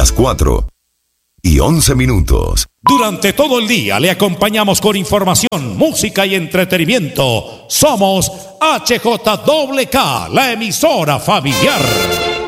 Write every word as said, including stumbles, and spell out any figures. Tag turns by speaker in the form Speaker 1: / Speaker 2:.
Speaker 1: las cuatro y once minutos.
Speaker 2: Durante todo el día le acompañamos con información, música y entretenimiento. Somos H J K K, la emisora familiar.